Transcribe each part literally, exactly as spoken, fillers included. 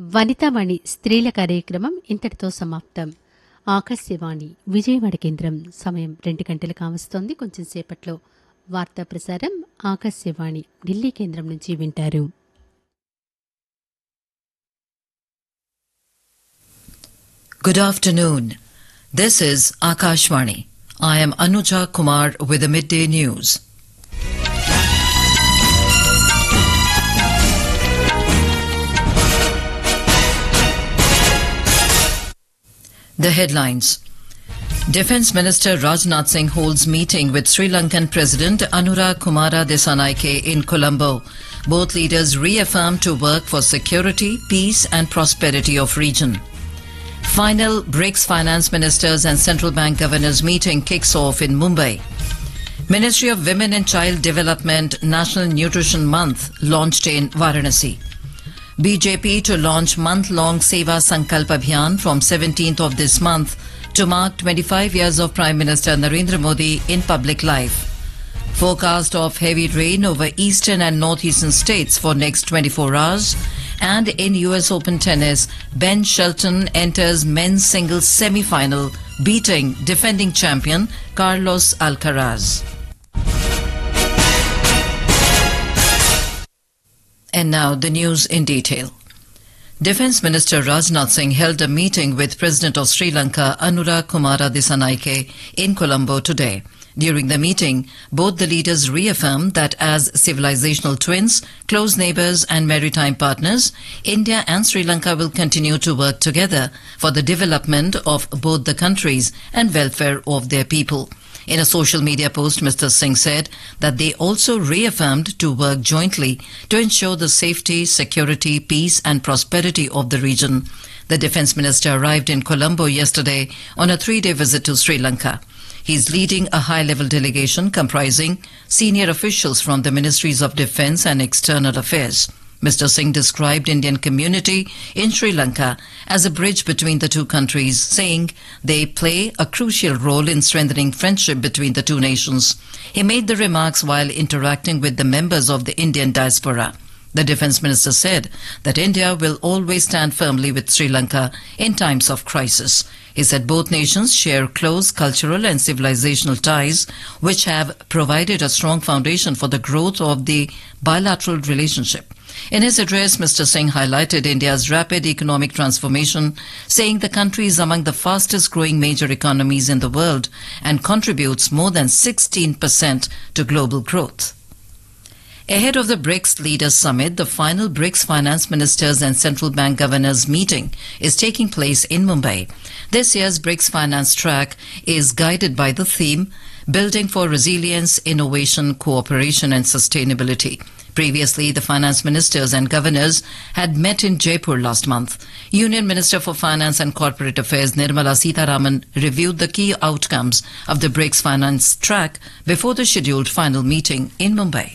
వనితావాణి స్త్రీల కార్యక్రమం ఇంతటితో సమాప్తం. ఆకాశవాణి విజయవాడ కేంద్రం సమయం రెండు గంటలు కావస్తోంది. కొంచెం సేపట్లో వార్తా ప్రసారం ఆకాశవాణి ఢిల్లీ కేంద్రం నుంచి వింటారు. Good afternoon. This is Akashvani. I am Anuja Kumar with the midday news. The headlines. Defence Minister Rajnath Singh holds meeting with Sri Lankan President Anura Kumara Dissanayake in Colombo. Both leaders reaffirm to work for security, peace and prosperity of region. Final BRICS Finance Ministers and Central Bank Governors meeting kicks off in Mumbai. Ministry of Women and Child Development National Nutrition Month launched in Varanasi. B J P to launch month-long Seva Sankalp Abhiyan from seventeenth of this month to mark twenty-five years of Prime Minister Narendra Modi in public life. Forecast of heavy rain over eastern and northeastern states for next twenty-four hours. And in U S Open tennis, Ben Shelton enters men's singles semi-final, beating defending champion Carlos Alcaraz. And now the news in detail. Defence Minister Rajnath Singh held a meeting with President of Sri Lanka Anura Kumara Dissanayake in Colombo today. During the meeting, both the leaders reaffirmed that as civilizational twins, close neighbours and maritime partners, India and Sri Lanka will continue to work together for the development of both the countries and welfare of their people. In a social media post, Mister Singh said that they also reaffirmed to work jointly to ensure the safety, security, peace and prosperity of the region. The Defence Minister arrived in Colombo yesterday on a three-day visit to Sri Lanka. He is leading a high-level delegation comprising senior officials from the Ministries of Defence and External Affairs. Mister Singh described Indian community in Sri Lanka as a bridge between the two countries, saying they play a crucial role in strengthening friendship between the two nations. He made the remarks while interacting with the members of the Indian diaspora. The Defence Minister said that India will always stand firmly with Sri Lanka in times of crisis. He said both nations share close cultural and civilizational ties which have provided a strong foundation for the growth of the bilateral relationship. In his address, Mister Singh highlighted India's rapid economic transformation, saying the country is among the fastest growing major economies in the world and contributes more than sixteen percent to global growth. Ahead of the BRICS Leaders Summit, the final BRICS Finance Ministers and Central Bank Governors meeting is taking place in Mumbai. This year's BRICS Finance track is guided by the theme Building for Resilience, Innovation, Cooperation and Sustainability. Previously, the finance ministers and governors had met in Jaipur last month. Union Minister for Finance and Corporate Affairs Nirmala Sitharaman reviewed the key outcomes of the BRICS Finance track before the scheduled final meeting in Mumbai.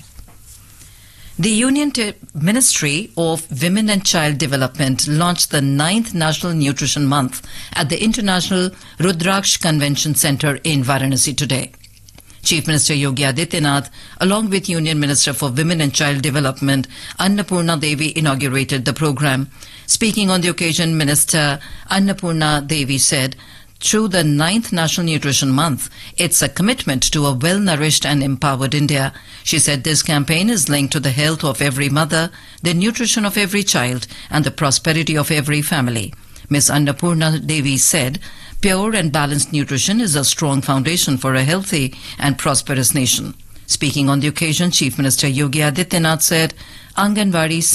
The Union Te- Ministry of Women and Child Development launched the ninth National Nutrition Month at the International Rudraksh Convention Centre in Varanasi today. Chief Minister Yogi Adityanath, along with Union Minister for Women and Child Development Annapurna Devi, inaugurated the programme. Speaking on the occasion, Minister Annapurna Devi said, through the ninth National Nutrition Month, it's a commitment to a well-nourished and empowered India. She said this campaign is linked to the health of every mother, the nutrition of every child, and the prosperity of every family. Miz Annapurna Devi said, pure and balanced nutrition is a strong foundation for a healthy and prosperous nation. Speaking on the occasion, Chief Minister Yogi Adityanath said, Anganwadi